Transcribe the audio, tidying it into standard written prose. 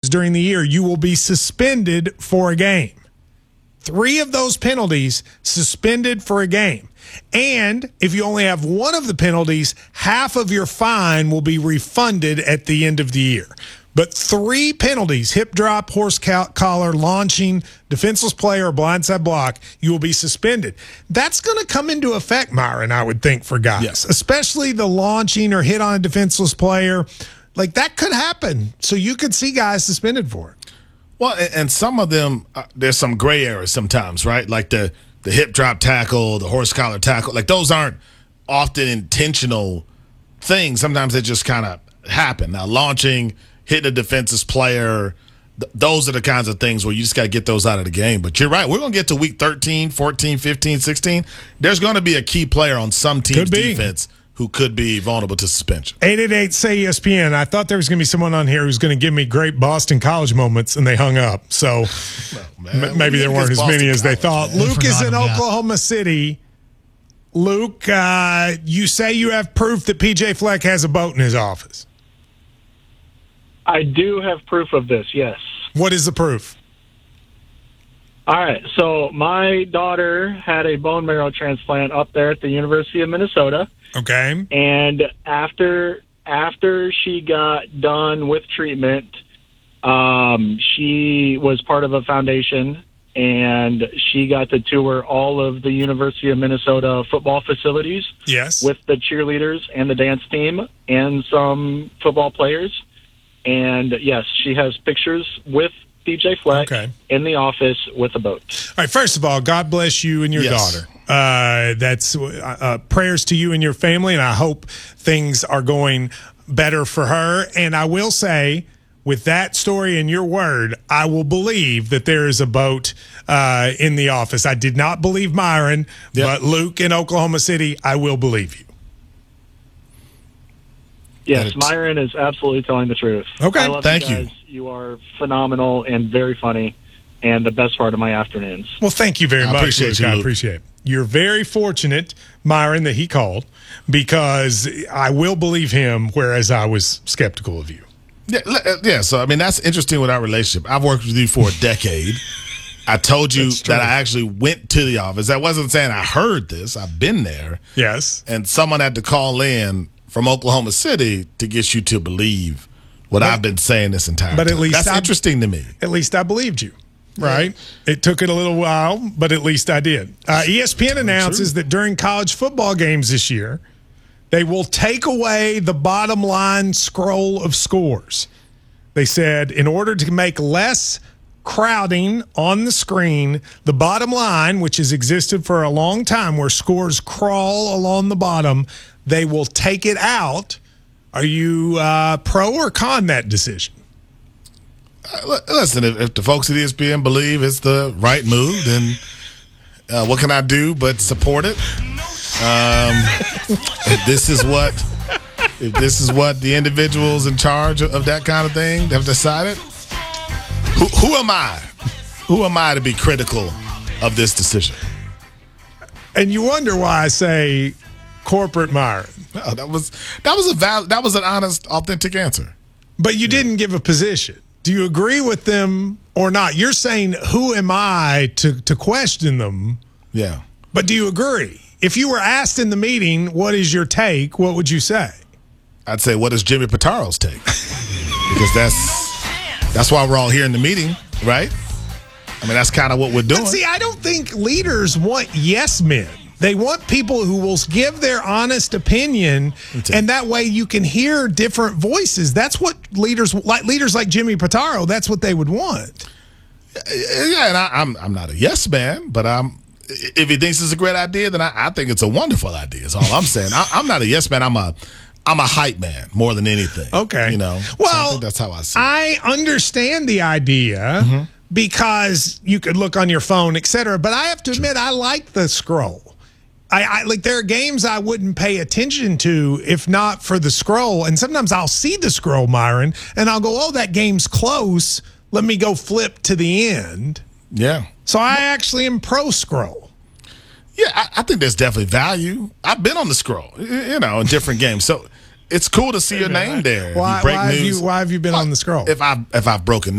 during the year, you will be suspended for a game. 3 of those penalties suspended for a game. And if you only have one of the penalties, half of your fine will be refunded at the end of the year. But 3 penalties, hip drop, horse collar, launching, defenseless player, or blindside block, you will be suspended. That's going to come into effect, Myron, I would think, for guys. Yes. Especially the launching or hit on a defenseless player. Like, that could happen. So you could see guys suspended for it. Well, and some of them, there's some gray areas sometimes, right? Like the hip drop tackle, the horse collar tackle. Like, those aren't often intentional things. Sometimes they just kind of happen. Now, launching, hitting a defenseless player, those are the kinds of things where you just got to get those out of the game. But you're right. We're going to get to week 13, 14, 15, 16. There's going to be a key player on some team's defense who could be vulnerable to suspension. 888-SAY-ESPN. I thought there was going to be someone on here who's going to give me great Boston College moments, and they hung up. So maybe there weren't as many as they thought. Luke is in Oklahoma City. Luke, you say you have proof that P.J. Fleck has a boat in his office. I do have proof of this, yes. What is the proof? All right, so my daughter had a bone marrow transplant up there at the University of Minnesota. Okay. And after she got done with treatment, she was part of a foundation, and she got to tour all of the University of Minnesota football facilities. Yes. With the cheerleaders and the dance team and some football players. And, yes, she has pictures with P.J. Fleck in the office with a boat. All right, first of all, God bless you and your daughter. That's prayers to you and your family, and I hope things are going better for her. And I will say, with that story and your word, I will believe that there is a boat in the office. I did not believe Myron, but Luke in Oklahoma City, I will believe you. Yes, Myron is absolutely telling the truth. Okay, I love thank you guys. You are phenomenal and very funny, and the best part of my afternoons. Well, thank you very much, appreciate Luke. you, I Luke. appreciate it. You're very fortunate, Myron, that he called, because I will believe him, whereas I was skeptical of you. Yeah, so, I mean, that's interesting with our relationship. I've worked with you for a decade. I told you that I actually went to the office. I wasn't saying I heard this. I've been there. Yes. And someone had to call in from Oklahoma City to get you to believe what I've been saying this entire time. But at least that's interesting to me. At least I believed you, right? Yeah. It took it a little while, but at least I did. ESPN announces that during college football games this year, they will take away the bottom line scroll of scores. They said in order to make less crowding on the screen, the bottom line, which has existed for a long time where scores crawl along the bottom, they will take it out. Are you pro or con that decision? Listen, if the folks at ESPN believe it's the right move, then what can I do but support it? If this is what the individuals in charge of that kind of thing have decided, who am I? Who am I to be critical of this decision? And you wonder why I say corporate Myron. No, that was an honest, authentic answer. But you didn't give a position. Do you agree with them or not? You're saying, who am I to question them? Yeah. But do you agree? If you were asked in the meeting, what is your take, what would you say? I'd say, what is Jimmy Pitaro's take? Because that's why we're all here in the meeting, right? I mean, that's kind of what we're doing. But see, I don't think leaders want yes men. They want people who will give their honest opinion, and that way you can hear different voices. That's what leaders like Jimmy Pitaro, that's what they would want. Yeah, and I'm not a yes man, but if he thinks it's a great idea, then I think it's a wonderful idea. Is all I'm saying. I'm not a yes man. I'm a hype man more than anything. Okay, you know. Well, so I think that's how I see it. I understand the idea because you could look on your phone, etc. But I have to admit, I like the scroll. I like, there are games I wouldn't pay attention to if not for the scroll. And sometimes I'll see the scroll, Myron, and I'll go, oh, that game's close. Let me go flip to the end. Yeah. So I actually am pro scroll. Yeah, I think there's definitely value. I've been on the scroll, in different games. So it's cool to see your name there. Why have you been on the scroll? If I've broken